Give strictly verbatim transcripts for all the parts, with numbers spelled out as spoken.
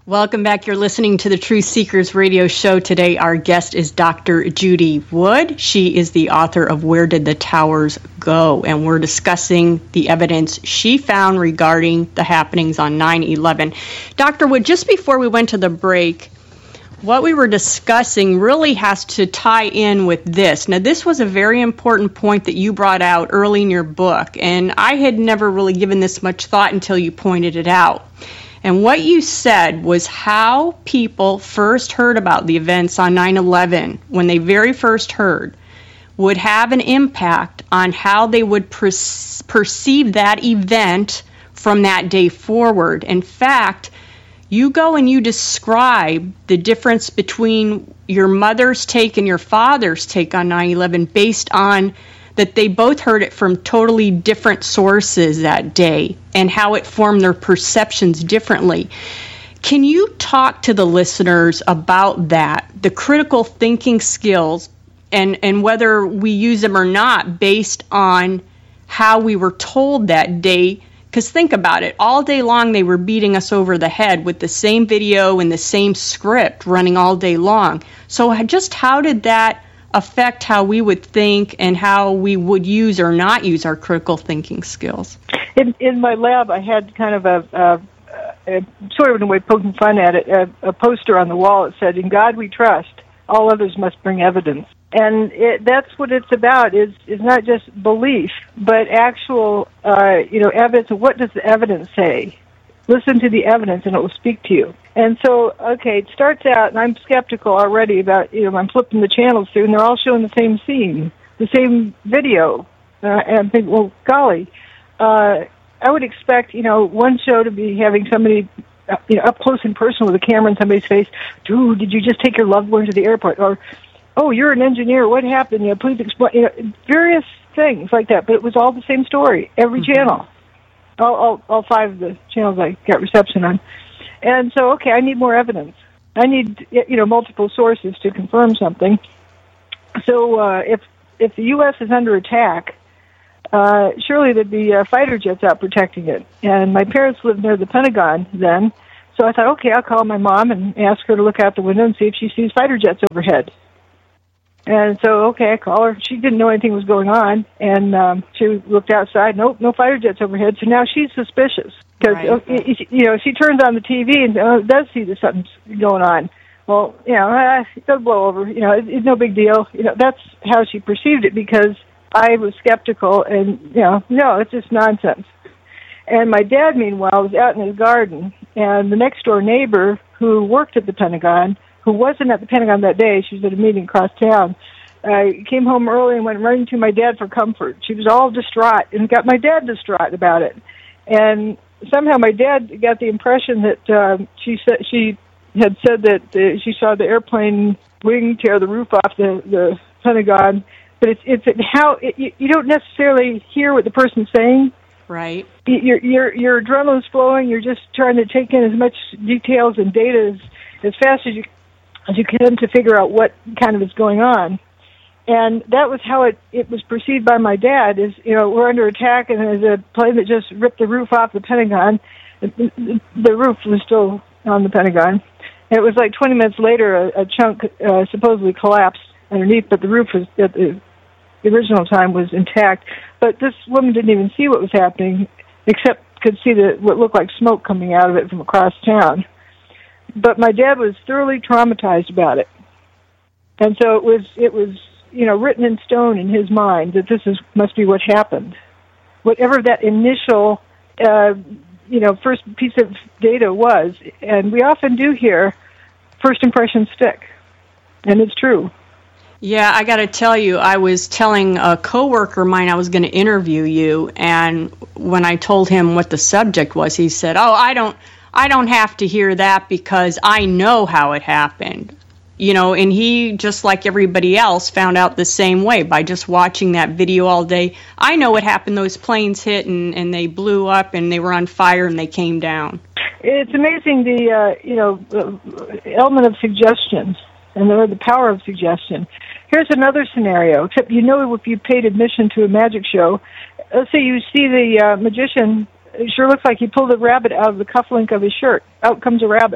Welcome back. You're listening to the Truth Seekers radio show. Today, our guest is Doctor Judy Wood. She is the author of Where Did the Towers Go? And we're discussing the evidence she found regarding the happenings on nine eleven. Doctor Wood, just before we went to the break, what we were discussing really has to tie in with this. Now, this was a very important point that you brought out early in your book, and I had never really given this much thought until you pointed it out. And what you said was how people first heard about the events on nine eleven, when they very first heard, would have an impact on how they would per- perceive that event from that day forward. In fact, you go and you describe the difference between your mother's take and your father's take on nine eleven based on that they both heard it from totally different sources that day and how it formed their perceptions differently. Can you talk to the listeners about that, the critical thinking skills, and, and whether we use them or not based on how we were told that day? Because think about it, all day long they were beating us over the head with the same video and the same script running all day long. So just how did that affect how we would think and how we would use or not use our critical thinking skills? In, in my lab, I had kind of a, a, a sort of in a way poking fun at it, a, a poster on the wall that said, "In God we trust, all others must bring evidence." And it, that's what it's about, is, is not just belief, but actual, uh, you know, evidence. What does the evidence say? Listen to the evidence and it will speak to you. And so, okay, it starts out, and I'm skeptical already about, you know, I'm flipping the channels through, and they're all showing the same scene, the same video. Uh, and I think, well, golly, uh, I would expect, you know, one show to be having somebody, uh, you know, up close and personal with a camera in somebody's face. "Dude, did you just take your loved one to the airport?" Or, "Oh, you're an engineer. What happened? You know, please explain." You know, various things like that. But it was all the same story, every mm-hmm. channel. All, all, all five of the channels I got reception on. And so, okay, I need more evidence. I need, you know, multiple sources to confirm something. So uh, if if the U S is under attack, uh, surely there'd be uh, fighter jets out protecting it. And my parents lived near the Pentagon then, so I thought, okay, I'll call my mom and ask her to look out the window and see if she sees fighter jets overhead. And so, okay, I call her. She didn't know anything was going on, and um, she looked outside. Nope, no fighter jets overhead. So now she's suspicious because right. uh, you know, she turns on the T V and uh, does see that something's going on. Well, you know, uh, it'll blow over. You know, it, it's no big deal. You know, that's how she perceived it because I was skeptical, and you know, no, it's just nonsense. And my dad, meanwhile, was out in his garden, and the next door neighbor who worked at the Pentagon, who wasn't at the Pentagon that day, she was at a meeting across town, uh, came home early and went running to my dad for comfort. She was all distraught and got my dad distraught about it. And somehow my dad got the impression that uh, she said she had said that uh, she saw the airplane wing tear the roof off the, the Pentagon. But it's it's how it, you, you don't necessarily hear what the person's saying. Right. Your your your adrenaline's flowing. You're just trying to take in as much details and data as as fast as you as you can to figure out what kind of is going on. And that was how it, it was perceived by my dad, is, you know, we're under attack and there's a plane that just ripped the roof off the Pentagon. The, the roof was still on the Pentagon. And it was like twenty minutes later, a, a chunk uh, supposedly collapsed underneath, but the roof was, at the, the original time, was intact. But this woman didn't even see what was happening, except could see the, what looked like smoke coming out of it from across town. But my dad was thoroughly traumatized about it. And so it was, it was, you know, written in stone in his mind that this is must be what happened. Whatever that initial, uh, you know, first piece of data was. And we often do hear first impressions stick. And it's true. Yeah, I got to tell you, I was telling a coworker of mine I was going to interview you, and when I told him what the subject was, he said, "Oh, I don't I don't have to hear that because I know how it happened." You know, and he, just like everybody else, found out the same way by just watching that video all day. I know what happened. Those planes hit and, and they blew up and they were on fire and they came down. It's amazing the, uh, you know, uh, element of suggestion and the, the power of suggestion. Here's another scenario, except you know if you paid admission to a magic show, let's say you see the uh, magician, it sure looks like he pulled a rabbit out of the cufflink of his shirt. Out comes a rabbit.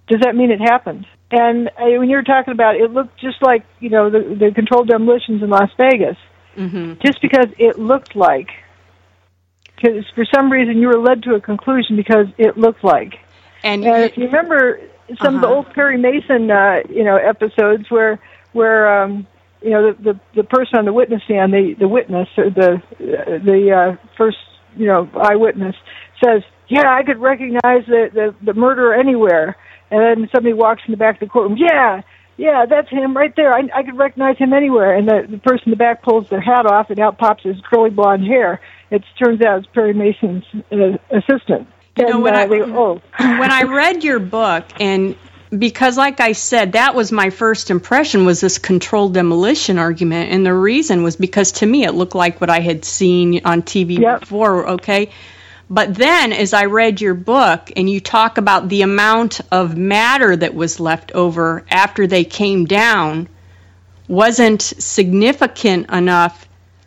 does that mean it happened? And uh, when you were talking about it, it looked just like, you know, the, the controlled demolitions in Las Vegas. Mm-hmm. Just because it looked like. Because for some reason you were led to a conclusion because it looked like. And, and if you remember some uh-huh. of the old Perry Mason, uh, you know, episodes where, where um, you know, the, the the person on the witness stand, the the witness, or the the uh, first, you know, eyewitness says, "Yeah, I could recognize the, the the murderer anywhere." And then somebody walks in the back of the courtroom, "Yeah, yeah, that's him right there. I, I could recognize him anywhere." And the, the person in the back pulls their hat off, and out pops his curly blonde hair. It turns out it's Perry Mason's uh, assistant. You know, and, when, uh, I, they, oh. when I read your book, and because, like I said, that was my first impression, was this controlled demolition argument. And the reason was because, to me, it looked like what I had seen on T V yep. before, okay? But then, as I read your book, and you talk about the amount of matter that was left over after they came down wasn't significant enough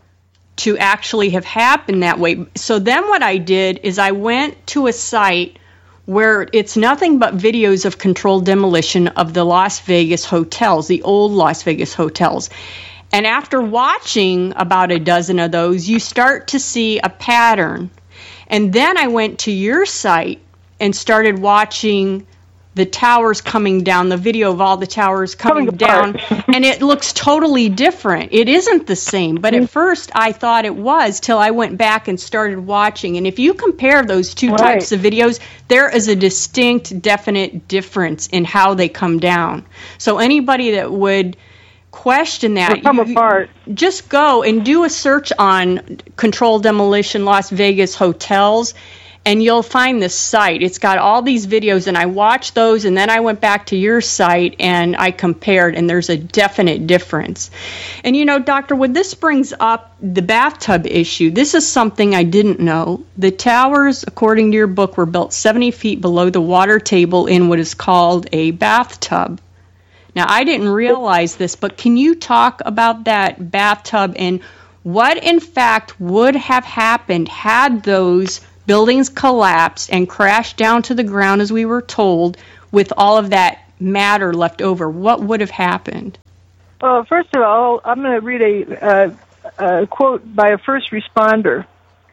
to actually have happened that way. So then what I did is I went to a site where it's nothing but videos of controlled demolition of the Las Vegas hotels, the old Las Vegas hotels. And after watching about a dozen of those, you start to see a pattern. And then I went to your site and started watching the towers coming down, the video of all the towers coming, coming down, and it looks totally different. It isn't the same, but at first I thought it was till I went back and started watching. And if you compare those two right. types of videos, there is a distinct, definite difference in how they come down. So anybody that would question that, come you, apart. just go and do a search on controlled demolition Las Vegas hotels, and you'll find this site. It's got all these videos, and I watched those, and then I went back to your site, and I compared, and there's a definite difference. And, you know, Doctor Wood, this brings up the bathtub issue. This is something I didn't know. The towers, according to your book, were built seventy feet below the water table in what is called a bathtub. Now, I didn't realize this, but can you talk about that bathtub and what, in fact, would have happened had those buildings collapsed and crashed down to the ground, as we were told, with all of that matter left over? What would have happened? Well, first of all, I'm going to read a, uh, a quote by a first responder,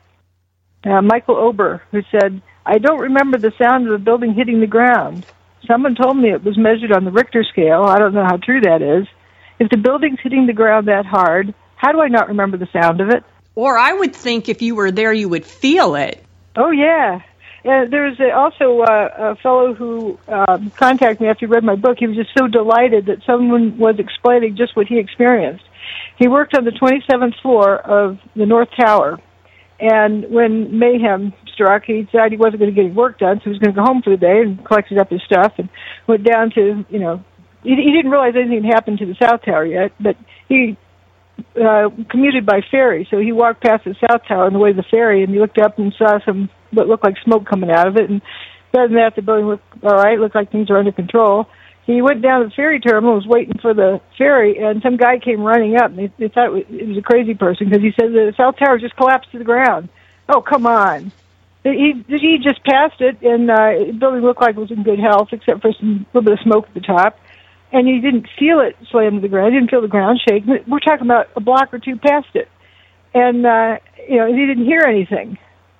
uh, Michael Ober, who said, "I don't remember the sound of the building hitting the ground. Someone told me it was measured on the Richter scale. I don't know how true that is. If the building's hitting the ground that hard, how do I not remember the sound of it?" Or I would think if you were there, you would feel it. Oh, yeah. And there's a, also uh, a fellow who um, contacted me after he read my book. He was just so delighted that someone was explaining just what he experienced. He worked on the twenty-seventh floor of the North Tower, and when mayhem struck, he decided he wasn't going to get his work done, so he was going to go home for the day and collected up his stuff and went down to, you know, he, he didn't realize anything had happened to the South Tower yet, but he uh, commuted by ferry, so he walked past the South Tower on the way to the ferry, and he looked up and saw some what looked like smoke coming out of it, and other than that, the building looked all right, looked like things were under control. He went down to the ferry terminal, was waiting for the ferry, and some guy came running up, and they, they thought it was, it was a crazy person, because he said the South Tower just collapsed to the ground. Oh, come on. He, he just passed it, and uh, the building looked like it was in good health, except for some little bit of smoke at the top. And he didn't feel it slam to the ground. He didn't feel the ground shake. We're talking about a block or two past it. And, uh, you know, he didn't hear anything.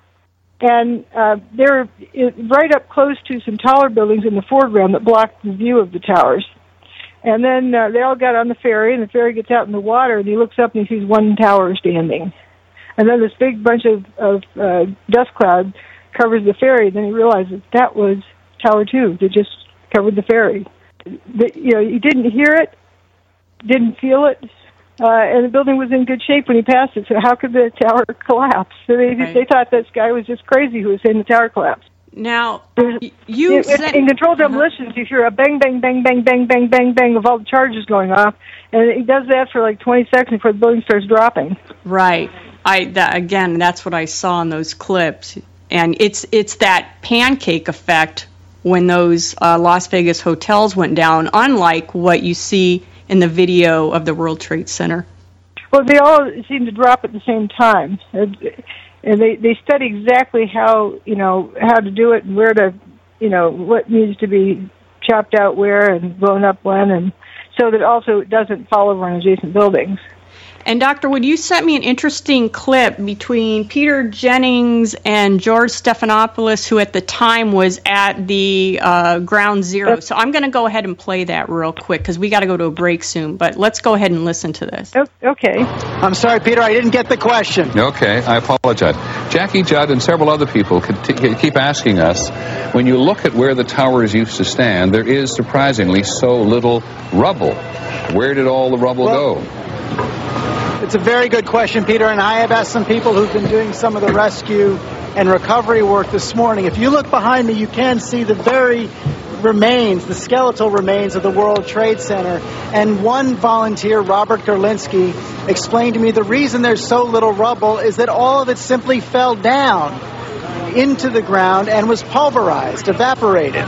And uh, they're right up close to some taller buildings in the foreground that blocked the view of the towers. And then uh, they all got on the ferry, and the ferry gets out in the water, and he looks up and he sees one tower standing. And then this big bunch of, of uh, dust cloud covers the ferry. Then he realizes that was Tower two that just covered the ferry. The, you know, he didn't hear it, didn't feel it, uh, and the building was in good shape when he passed it. So how could the tower collapse? So they right. they thought this guy was just crazy who was saying the tower collapsed. Now, you in, said... in controlled demolitions, uh-huh. you hear a bang, bang, bang, bang, bang, bang, bang, bang of all the charges going off, and he does that for like twenty seconds before the building starts dropping. Right. I that, again, that's what I saw in those clips, and it's it's that pancake effect when those uh, Las Vegas hotels went down, unlike what you see in the video of the World Trade Center. Well, they all seem to drop at the same time, and they they study exactly how you know how to do it and where to you know what needs to be chopped out where and blown up when, and so that also it doesn't fall over on adjacent buildings. And Doctor Wood, you sent me an interesting clip between Peter Jennings and George Stephanopoulos, who at the time was at the uh, Ground Zero. So I'm going to go ahead and play that real quick because we got to go to a break soon. But let's go ahead and listen to this. Okay. I'm sorry, Peter, I didn't get the question. Okay, I apologize. Jackie Judd and several other people keep asking us, when you look at where the towers used to stand, there is surprisingly so little rubble. Where did all the rubble well, go? It's a very good question, Peter, and I have asked some people who've been doing some of the rescue and recovery work this morning. If you look behind me, you can see the very remains, the skeletal remains of the World Trade Center. And one volunteer, Robert Gerlinsky, explained to me the reason there's so little rubble is that all of it simply fell down into the ground and was pulverized, evaporated.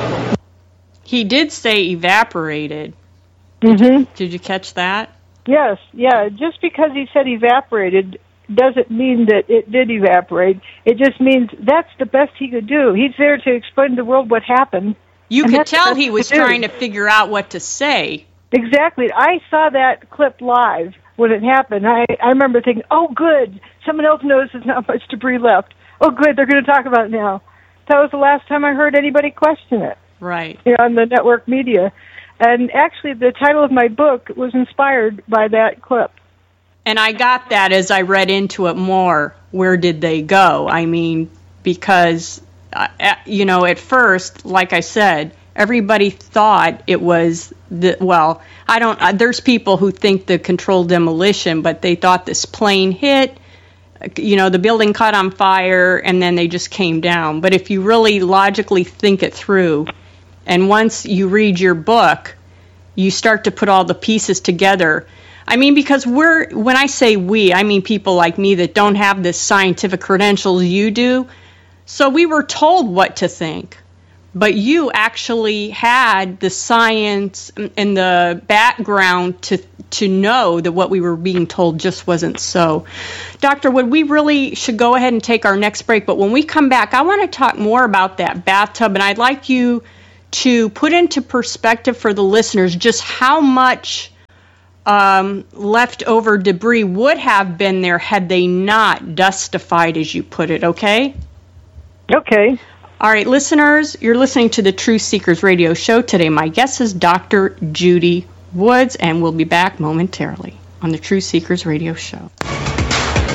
He did say evaporated. Mm-hmm. Did you, did you catch that? Yes, yeah. Just because he said evaporated doesn't mean that it did evaporate. It just means that's the best he could do. He's there to explain to the world what happened. You could tell he was trying to figure out what to say. Exactly. I saw that clip live when it happened. I, I remember thinking, oh, good. Someone else knows there's not much debris left. Oh, good. They're going to talk about it now. That was the last time I heard anybody question it. Right. You know, on the network media. And actually, the title of my book was inspired by that clip. And I got that as I read into it more. Where did they go? I mean, because, uh, you know, at first, like I said, everybody thought it was, the well, I don't, uh, there's people who think the controlled demolition, but they thought this plane hit, you know, the building caught on fire, and then they just came down. But if you really logically think it through, and once you read your book, you start to put all the pieces together. I mean, because we're, when I say we, I mean people like me that don't have the scientific credentials you do. So we were told what to think. But you actually had the science and the background to to know that what we were being told just wasn't so. Doctor Wood, we really should go ahead and take our next break. But when we come back, I want to talk more about that bathtub. And I'd like you to put into perspective for the listeners just how much um, leftover debris would have been there had they not dustified, as you put it, okay? Okay. All right, listeners, you're listening to the Truth Seekers Radio Show. Today, my guest is Doctor Judy Woods, and we'll be back momentarily on the Truth Seekers Radio Show.